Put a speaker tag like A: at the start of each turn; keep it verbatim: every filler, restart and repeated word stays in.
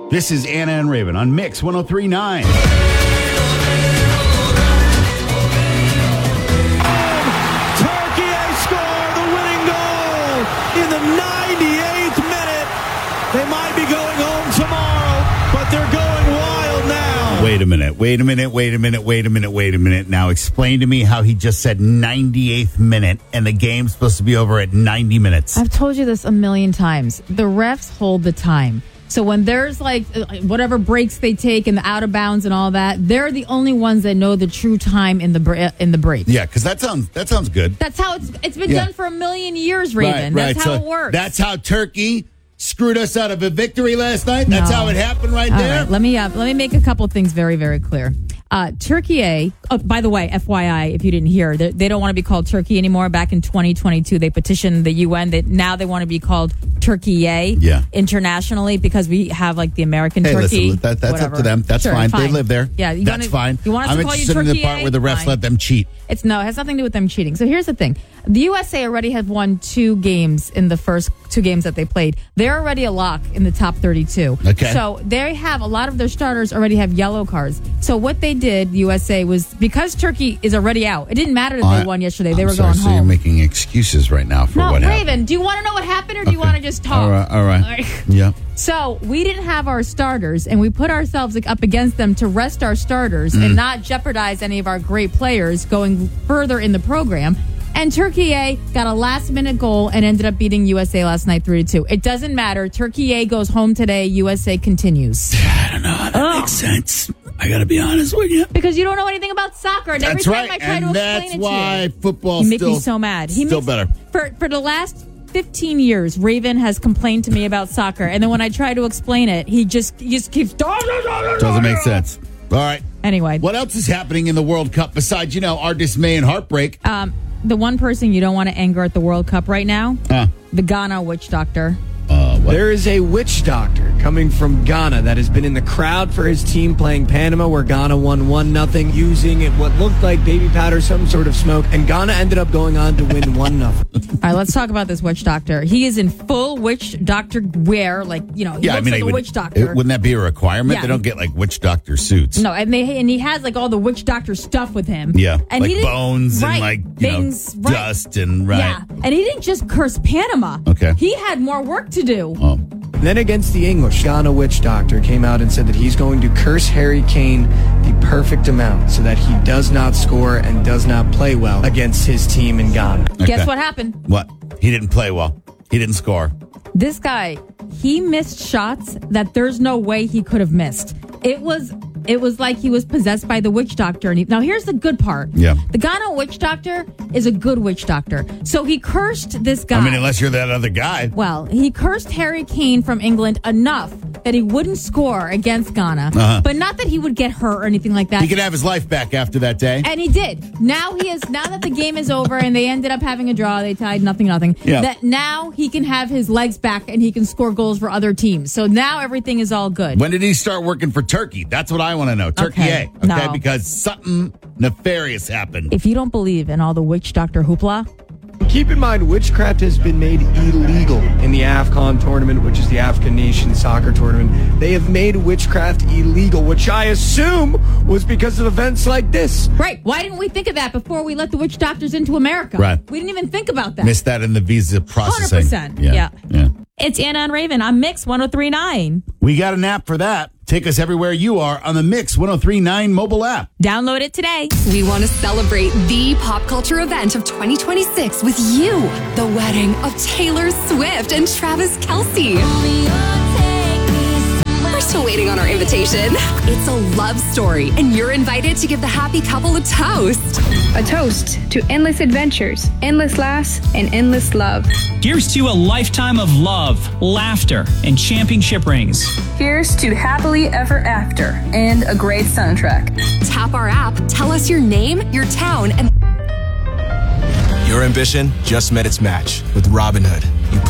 A: This is Anna and Raven on Mix one oh three point nine.
B: Turkey score the winning goal in the ninety-eighth minute. They might be going home tomorrow, but they're going wild now.
A: Wait a minute, wait a minute, wait a minute, wait a minute, wait a minute. Now explain to me how he just said ninety-eighth minute and the game's supposed to be over at ninety minutes.
C: I've told you this a million times. The refs hold the time. So when there's like whatever breaks they take and the out of bounds and all that, they're the only ones that know the true time in the bre- in the break.
A: Yeah, because that sounds that sounds good.
C: That's how it's it's been
A: Yeah.
C: done for a million years, Raven.
A: Right, right.
C: That's how
A: So
C: it works.
A: That's how Turkey screwed us out of a victory last night. That's
C: No.
A: how it happened right
C: All
A: there.
C: right, let me uh, let me make a couple things very very clear. Uh, Turkey A. Oh, by the way, F Y I, if you didn't hear, they, they don't want to be called Turkey anymore. Back in twenty twenty-two, they petitioned the U N that now they want to be called Turkey A.
A: Yeah.
C: internationally because we have like the American
A: Hey,
C: Turkey.
A: listen, that, that's
C: whatever.
A: up to them. That's
C: Sure,
A: fine. They live there.
C: Yeah, you
A: that's
C: wanna,
A: fine.
C: You want us
A: I'm
C: to call you
A: interested
C: Turkey
A: in the part
C: A?
A: where the refs
C: Fine.
A: let them cheat.
C: It's no, it has nothing to do with them cheating. So here's the thing. The U S A already have won two games in the first two games that they played. They're already a lock in the top thirty-two.
A: Okay.
C: So they have a lot of their starters already have yellow cards. So what they did, the U S A, was because Turkey is already out. It didn't matter that
A: I-
C: they won yesterday. They
A: I'm
C: were
A: sorry,
C: going
A: so you're
C: home.
A: making excuses right now for
C: No,
A: what
C: Raven,
A: happened.
C: do you want to know what happened or do you
A: Okay.
C: want to just talk?
A: All right, all right. Yeah.
C: So we didn't have our starters, and we put ourselves like, up against them to rest our starters
A: Mm.
C: and not jeopardize any of our great players going further in the program. And Turkey A got a last-minute goal and ended up beating U S A last night three to two. It doesn't matter. Turkey A goes home today. U S A continues.
A: I don't know how that makes sense. I got to be honest with you.
C: Because you don't know anything about soccer. And every
A: That's
C: time
A: right.
C: I try
A: and
C: to
A: that's
C: explain it
A: why
C: to you,
A: football
C: you make
A: still,
C: me so mad. He
A: still
C: makes,
A: better.
C: For, for the last fifteen years, Raven has complained to me about soccer. And then when I try to explain it, he just, he just keeps...
A: Doesn't make sense. All right.
C: Anyway.
A: What else is happening in the World Cup besides, you know, our dismay and heartbreak?
C: Um, the one person you don't want to anger at the World Cup right now,
A: Uh,
C: the Ghana witch doctor.
A: uh, what?
B: There is a witch doctor coming from Ghana that has been in the crowd for his team playing Panama, where Ghana won one nothing using what looked like baby powder, some sort of smoke, and Ghana ended up going on to win one nothing.
C: All right, let's talk about this witch doctor. He is in full witch doctor wear, like, you know, he
A: yeah, I
C: looks
A: mean,
C: like
A: it
C: a
A: would,
C: witch doctor.
A: it- wouldn't that be a requirement?
C: Yeah.
A: They don't get like witch doctor suits.
C: No, and they and he has like all the witch doctor stuff with him.
A: Yeah,
C: and
A: like
C: he didn't-
A: bones
C: right,
A: and like you
C: things,
A: know
C: right.
A: dust and right.
C: Yeah, and he didn't just curse Panama.
A: Okay.
C: He had more work to do.
A: Oh.
B: Then against the English, Ghana witch doctor came out and said that he's going to curse Harry Kane the perfect amount so that he does not score and does not play well against his team in Ghana.
A: Okay.
C: Guess what happened?
A: What? He didn't play well. He didn't score.
C: This guy, he missed shots that there's no way he could have missed. It was it was like he was possessed by the witch doctor. And he, now here's the good part.
A: Yeah.
C: The Ghana witch doctor is a good witch doctor. So he cursed this guy.
A: I mean, unless you're that other guy.
C: Well, he cursed Harry Kane from England enough that he wouldn't score against Ghana.
A: Uh-huh.
C: But not that he would get hurt or anything like that.
A: He could have his life back after that day.
C: And he did. Now he is. Now that the game is over and they ended up having a draw, they tied nothing, nothing.
A: Yeah.
C: That now he can have his legs back and he can score goals for other teams. So now everything is all good.
A: When did he start working for Turkey? That's what I want to know. Turkey
C: Okay.
A: A. Okay,
C: No.
A: because something nefarious happened.
C: If you don't believe in all the witch doctor hoopla,
B: Keep in mind, witchcraft has been made illegal in the AFCON tournament, which is the African Nation Soccer Tournament. They have made witchcraft illegal, which I assume was because of events like this.
C: right? Why didn't we think of that before we let the witch doctors into America?
A: Right.
C: We didn't even think about that.
A: Missed that in the visa processing.
C: one hundred percent.
A: Yeah.
C: Yeah.
A: yeah.
C: It's Anna and Raven on Mix one oh three point nine.
A: We got an app for that. Take us everywhere you are on the Mix one oh three point nine mobile app.
C: Download it today.
D: We want to celebrate the pop culture event of twenty twenty-six with you. The wedding of Taylor Swift and Travis Kelce. We're still waiting on our invitation. It's a love story, and you're invited to give the happy couple a toast.
E: A toast to endless adventures, endless laughs, and endless love.
F: Here's to a lifetime of love, laughter, and championship rings.
G: Here's to happily ever after and a great soundtrack.
D: Tap our app, tell us your name, your town, and
H: Your ambition just met its match with Robinhood. You put